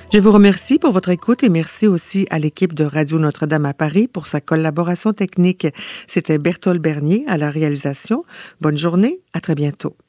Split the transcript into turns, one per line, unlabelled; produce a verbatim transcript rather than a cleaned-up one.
Je vous remercie pour votre écoute et merci aussi à l'équipe de Radio Notre-Dame à Paris pour sa collaboration technique. C'était Berthold Bernier à la réalisation. Bonne journée, à très bientôt.